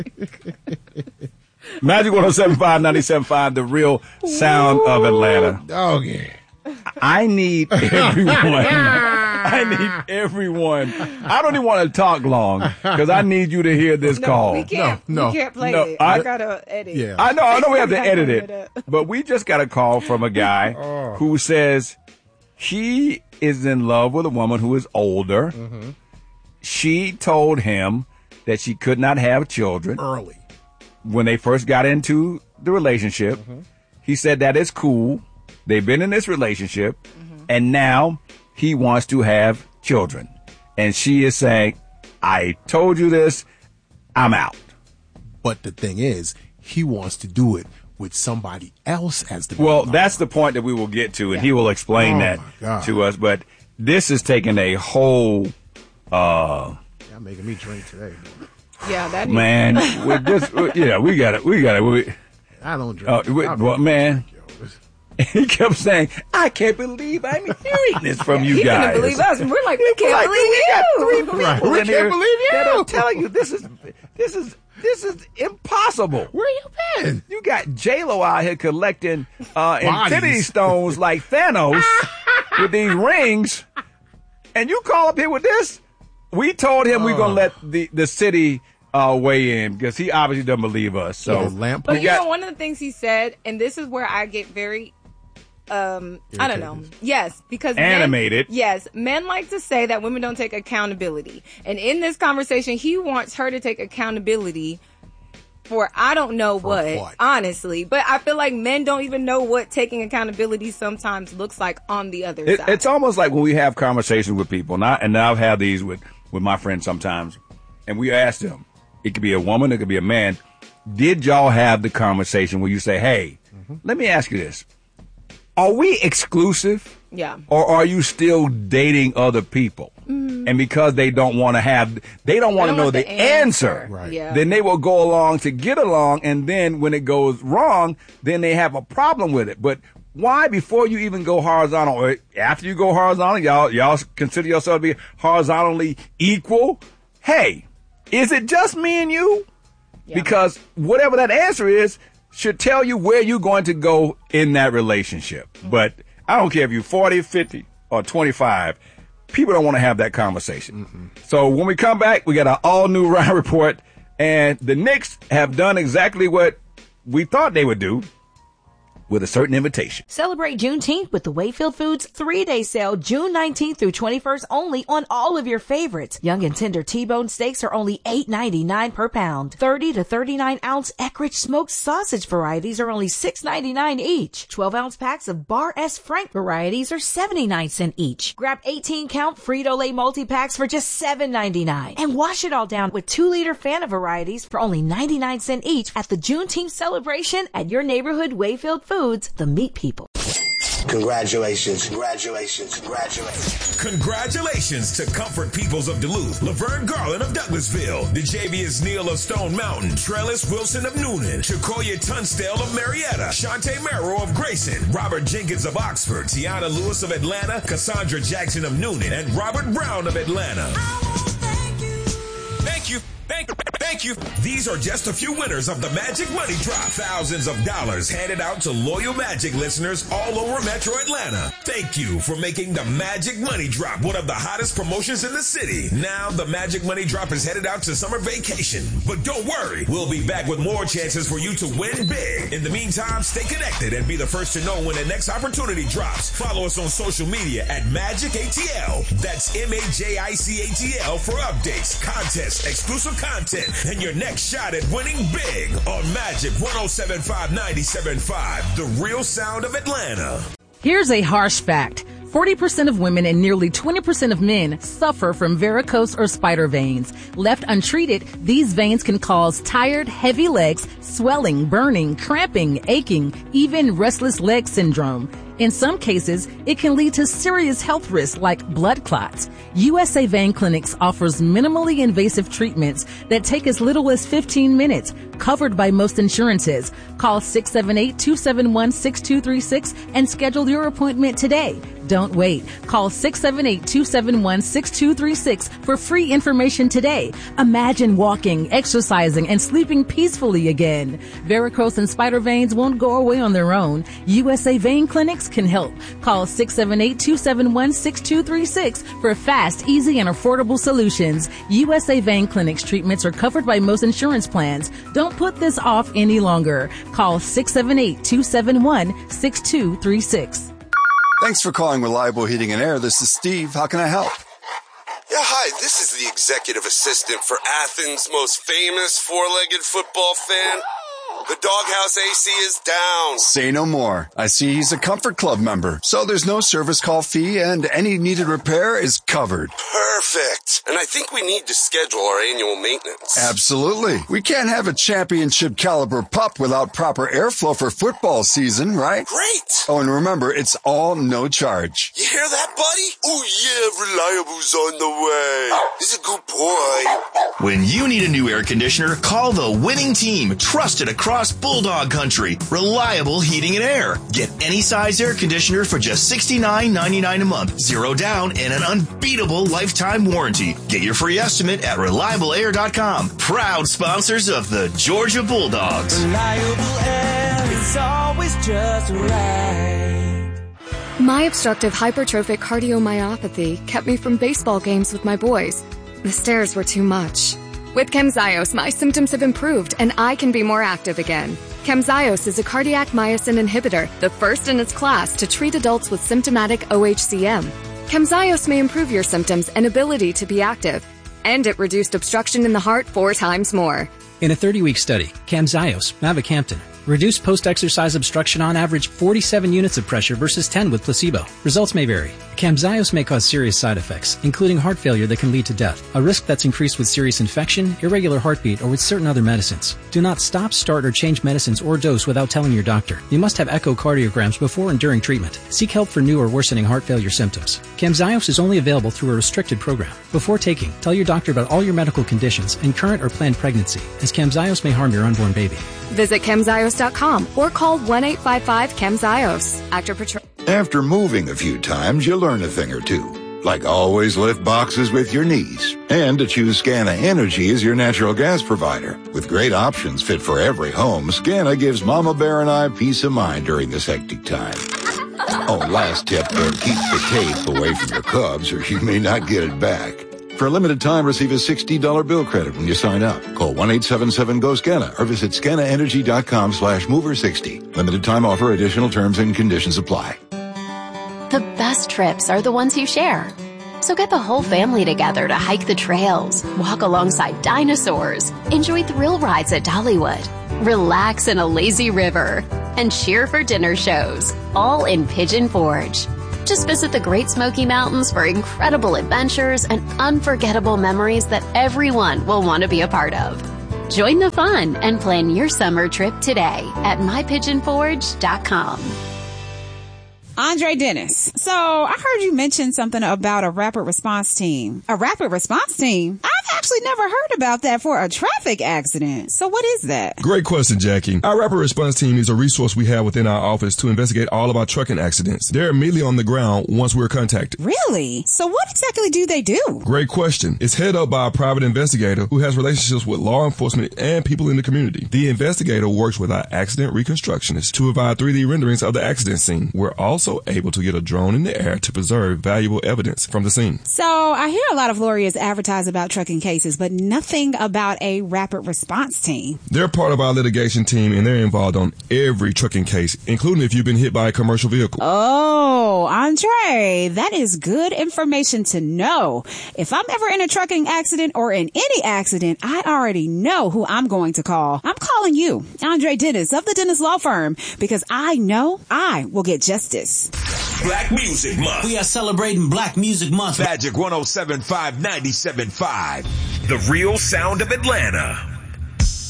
Magic 107.5, 97.5, the real sound of Atlanta. Oh, yeah. I need everyone. I don't even want to talk long because I need you to hear this call. We can't play it. I got to edit. Yeah. I know we have to edit it. But we just got a call from a guy who says he is in love with a woman who is older. Mm-hmm. She told him that she could not have children early when they first got into the relationship. Mm-hmm. He said that is cool. They've been in this relationship, and now he wants to have children. And she is saying, I told you this, I'm out. But the thing is, he wants to do it with somebody else as the Well, that's the point that we will get to, and he will explain that to us. But this is taking a whole... Y'all making me drink today. Yeah, that is... Man, we got it. I don't drink. Man... He kept saying, I can't believe I'm hearing this from you guys. He couldn't believe us. And we're like, we can't believe you. We got 3 people we can't believe you. that'll tell you this is impossible. Where you been? You got J-Lo out here collecting infinity stones like Thanos with these rings. And you call up here with this? We told him we're going to let the city weigh in because he obviously doesn't believe us. So, but one of the things he said, and this is where I get very... I don't know. Yes, because animated. Men like to say that women don't take accountability. And in this conversation, he wants her to take accountability for I don't know what, honestly. But I feel like men don't even know what taking accountability sometimes looks like on the other side. It's almost like when we have conversations with people, and I've had these with my friends sometimes, and we ask them, it could be a woman, it could be a man, did y'all have the conversation where you say, hey, let me ask you this. Are we exclusive? Yeah. Or are you still dating other people? Mm. And because they don't want to know the answer, right. Then they will go along to get along. And then when it goes wrong, then they have a problem with it. But why, before you even go horizontal, or after you go horizontal, y'all consider yourself to be horizontally equal? Hey, is it just me and you? Yeah. Because whatever that answer is, should tell you where you're going to go in that relationship. But I don't care if you're 40, 50, or 25. People don't want to have that conversation. Mm-hmm. So when we come back, we got an all-new Ryan Report, and the Knicks have done exactly what we thought they would do with a certain invitation. Celebrate Juneteenth with the Wayfield Foods 3-day sale June 19th through 21st only on all of your favorites. Young and tender T-bone steaks are only $8.99 per pound. 30 to 39-ounce Eckrich smoked sausage varieties are only $6.99 each. 12-ounce packs of Bar S Frank varieties are 79 cents each. Grab 18-count Frito-Lay multi-packs for just $7.99. And wash it all down with 2-liter Fanta varieties for only 99 cents each at the Juneteenth celebration at your neighborhood Wayfield Foods. The meat people. Congratulations to Comfort Peoples of Duluth, Laverne Garland of Douglasville, DeJavius Neal of Stone Mountain, Trellis Wilson of Noonan, Chakoya Tunstall of Marietta, Shantae Merrow of Grayson, Robert Jenkins of Oxford, Tiana Lewis of Atlanta, Cassandra Jackson of Noonan, and Robert Brown of Atlanta. Thank you. These are just a few winners of the Magic Money Drop. Thousands of dollars handed out to loyal Magic listeners all over Metro Atlanta. Thank you for making the Magic Money Drop one of the hottest promotions in the city. Now the Magic Money Drop is headed out to summer vacation. But don't worry, we'll be back with more chances for you to win big. In the meantime, stay connected and be the first to know when the next opportunity drops. Follow us on social media at Magic ATL. That's MAJICATL for updates, contests, exclusive content, and your next shot at winning big on Magic 107.5 97.5, the real sound of Atlanta. Here's a harsh fact. 40% of women and nearly 20% of men suffer from varicose or spider veins. Left untreated, these veins can cause tired, heavy legs, swelling, burning, cramping, aching, even restless leg syndrome. In some cases, it can lead to serious health risks like blood clots. USA Vein Clinics offers minimally invasive treatments that take as little as 15 minutes, covered by most insurances. Call 678-271-6236 and schedule your appointment today. Don't wait. Call 678-271-6236 for free information today. Imagine walking, exercising, and sleeping peacefully again. Varicose and spider veins won't go away on their own. USA Vein Clinics can help. Call 678-271-6236 for fast, easy, and affordable solutions. USA Vein Clinics treatments are covered by most insurance plans. Don't put this off any longer. Call 678-271-6236. Thanks for calling Reliable Heating and Air. This is Steve. How can I help? Yeah, hi. This is the executive assistant for Athens' most famous four-legged football fan. The doghouse AC is down. Say no more. I see he's a Comfort Club member, so there's no service call fee and any needed repair is covered. Perfect. And I think we need to schedule our annual maintenance. Absolutely. We can't have a championship caliber pup without proper airflow for football season, right? Great. Oh, and remember, it's all no charge. You hear that, buddy? Oh, yeah, Reliable's on the way. He's a good boy. When you need a new air conditioner, call the winning team, trusted across Bulldog Country, Reliable Heating and Air. Get any size air conditioner for just $69.99 a month, 0 down, and an unbeatable lifetime warranty. Get your free estimate at ReliableAir.com. Proud sponsors of the Georgia Bulldogs. Reliable Air is always just right. My obstructive hypertrophic cardiomyopathy kept me from baseball games with my boys. The stairs were too much. With Camzyos, my symptoms have improved and I can be more active again. Camzyos is a cardiac myosin inhibitor, the first in its class to treat adults with symptomatic OHCM. Camzyos may improve your symptoms and ability to be active. And it reduced obstruction in the heart 4 times more. In a 30-week study, Camzyos, mavacamten, reduced post-exercise obstruction on average 47 units of pressure versus 10 with placebo. Results may vary. Camzyos may cause serious side effects, including heart failure that can lead to death, a risk that's increased with serious infection, irregular heartbeat, or with certain other medicines. Do not stop, start, or change medicines or dose without telling your doctor. You must have echocardiograms before and during treatment. Seek help for new or worsening heart failure symptoms. Camzyos is only available through a restricted program. Before taking, tell your doctor about all your medical conditions and current or planned pregnancy, as Camzyos may harm your unborn baby. Visit Camzyos.com or call 1-855-CAMZYOS. After moving a few times, you learn a thing or two. Like always lift boxes with your knees. And to choose Scana Energy as your natural gas provider. With great options fit for every home, Scana gives Mama Bear and I peace of mind during this hectic time. Oh, last tip, keep the tape away from your Cubs or you may not get it back. For a limited time, receive a $60 bill credit when you sign up. Call 1-877-GO-SCANA or visit scanaenergy.com/mover60. Limited time offer. Additional terms and conditions apply. The best trips are the ones you share. So get the whole family together to hike the trails, walk alongside dinosaurs, enjoy thrill rides at Dollywood, relax in a lazy river, and cheer for dinner shows, all in Pigeon Forge. Just visit the Great Smoky Mountains for incredible adventures and unforgettable memories that everyone will want to be a part of. Join the fun and plan your summer trip today at mypigeonforge.com. Andre Dennis. So I heard you mention something about a rapid response team. A rapid response team? I've actually never heard about that for a traffic accident. So what is that? Great question, Jackie. Our rapid response team is a resource we have within our office to investigate all of our trucking accidents. They're immediately on the ground once we're contacted. Really? So what exactly do they do? Great question. It's headed up by a private investigator who has relationships with law enforcement and people in the community. The investigator works with our accident reconstructionists to provide 3D renderings of the accident scene. We're also able to get a drone in the air to preserve valuable evidence from the scene. So I hear a lot of lawyers advertise about trucking cases, but nothing about a rapid response team. They're part of our litigation team, and they're involved on every trucking case, including if you've been hit by a commercial vehicle. Oh, Andre, that is good information to know. If I'm ever in a trucking accident or in any accident, I already know who I'm going to call. I'm calling you, Andre Dennis of the Dennis Law Firm, because I know I will get justice. Black Music Month. We are celebrating Black Music Month. Magic 107.5, 97.5. The real sound of Atlanta.